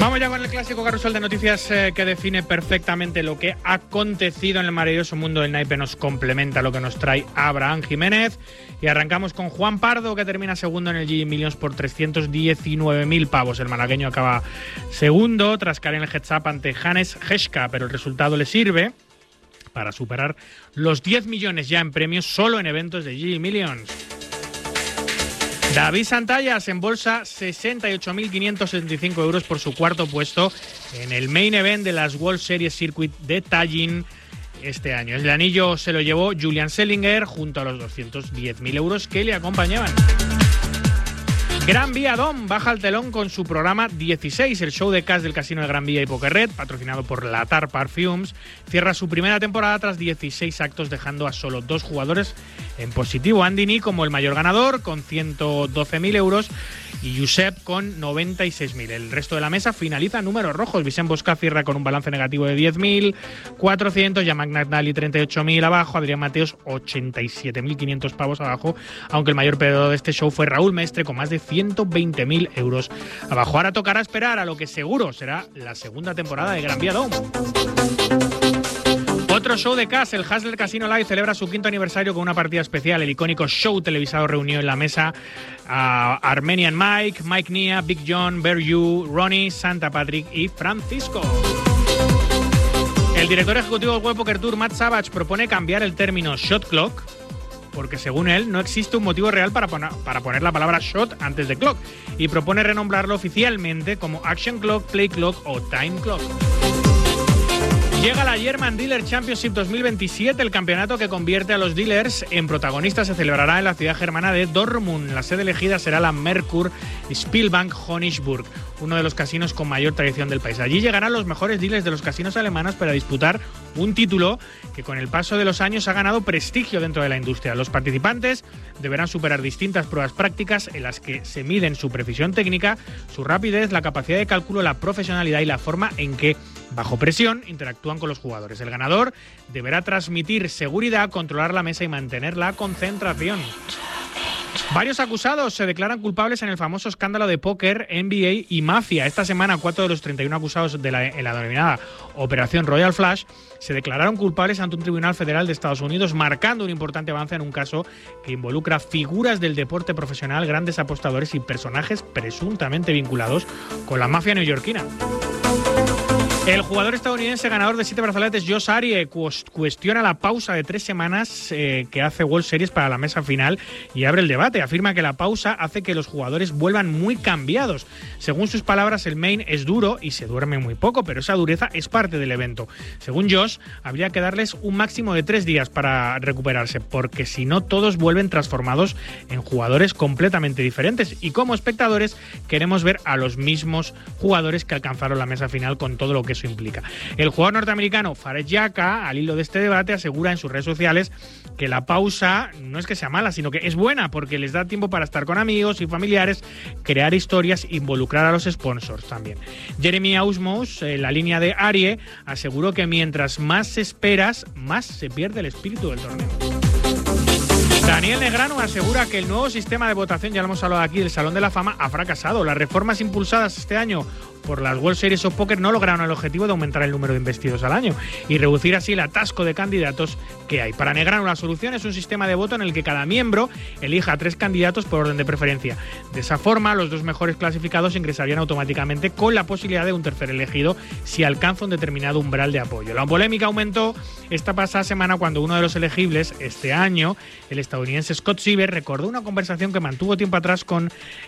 Vamos ya con el clásico carrusel de noticias que define perfectamente lo que ha acontecido en el maravilloso mundo del naipe. Nos complementa lo que nos trae Abraham Jiménez. Y arrancamos con Juan Pardo, que termina segundo en el GG Millions por 319.000 pavos. El malagueño acaba segundo tras caer en el heads up ante Hannes Heschka, pero el resultado le sirve para superar los 10 millones ya en premios solo en eventos de GG Millions. David Santalla se embolsa 68.575 euros por su cuarto puesto en el main event de las World Series Circuit de Tallinn este año. El anillo se lo llevó Julian Sellinger junto a los 210.000 euros que le acompañaban. Gran Vía Dom baja al telón con su programa 16, el show de cash del casino de Gran Vía y Poker Red, patrocinado por Latar Parfums, cierra su primera temporada tras 16 actos, dejando a solo 2 jugadores en positivo. Andy Ni como el mayor ganador, con 112.000 euros, y Josep con 96.000. El resto de la mesa finaliza en números rojos. Vicent Bosca cierra con un balance negativo de 10.400, Jean-Marc Nagdali 38.000 abajo, Adrián Mateos 87.500 pavos abajo, aunque el mayor perdedor de este show fue Raúl Mestre con más de 120.000 euros abajo. Ahora tocará esperar a lo que seguro será la segunda temporada de Gran Vía Dome. Otro show de cash, el Hustler Casino Live celebra su 5º aniversario con una partida especial. El icónico show televisado reunió en la mesa a Armenian Mike, Mike Nia, Big John, Bear You, Ronnie, Santa Patrick y Francisco. El director ejecutivo del World Poker Tour, Matt Savage, propone cambiar el término shot clock, porque según él no existe un motivo real para poner la palabra shot antes de clock, y propone renombrarlo oficialmente como Action Clock, Play Clock o Time Clock. Llega la German Dealer Championship 2027, el campeonato que convierte a los dealers en protagonistas. Se celebrará en la ciudad germana de Dortmund. La sede elegida será la Merkur Spielbank Honigburg, uno de los casinos con mayor tradición del país. Allí llegarán los mejores dealers de los casinos alemanes para disputar un título que con el paso de los años ha ganado prestigio dentro de la industria. Los participantes deberán superar distintas pruebas prácticas en las que se miden su precisión técnica, su rapidez, la capacidad de cálculo, la profesionalidad y la forma en que, bajo presión, interactúan con los jugadores. El ganador deberá transmitir seguridad, controlar la mesa y mantener la concentración. Varios acusados se declaran culpables en el famoso escándalo de póker, NBA y mafia. Esta semana, 4 de los 31 acusados en la denominada Operación Royal Flush se declararon culpables ante un tribunal federal de Estados Unidos, marcando un importante avance en un caso que involucra figuras del deporte profesional, grandes apostadores y personajes presuntamente vinculados con la mafia neoyorquina. El jugador estadounidense ganador de 7 brazaletes, Josh Arie, cuestiona la pausa de 3 semanas que hace World Series para la mesa final y abre el debate. Afirma que la pausa hace que los jugadores vuelvan muy cambiados. Según sus palabras, el main es duro y se duerme muy poco, pero esa dureza es parte del evento. Según Josh, habría que darles un máximo de 3 días para recuperarse, porque si no todos vuelven transformados en jugadores completamente diferentes. Y como espectadores queremos ver a los mismos jugadores que alcanzaron la mesa final con todo lo que eso implica. El jugador norteamericano Farid Yaka, al hilo de este debate, asegura en sus redes sociales que la pausa no es que sea mala, sino que es buena porque les da tiempo para estar con amigos y familiares, crear historias, involucrar a los sponsors también. Jeremy Ausmus, la línea de Arie, aseguró que mientras más esperas, más se pierde el espíritu del torneo. Daniel Negreanu asegura que el nuevo sistema de votación, ya lo hemos hablado aquí, del Salón de la Fama, ha fracasado. Las reformas impulsadas este año por las World Series of Poker no lograron el objetivo de aumentar el número de investidos al año y reducir así el atasco de candidatos que hay. Para Negreanu, la solución es un sistema de voto en el que cada miembro elija a 3 candidatos por orden de preferencia. De esa forma, los 2 mejores clasificados ingresarían automáticamente, con la posibilidad de un tercer elegido si alcanza un determinado umbral de apoyo. La polémica aumentó esta pasada semana cuando uno de los elegibles este año, el estadounidense Scott Sieber, recordó una conversación que mantuvo tiempo atrás con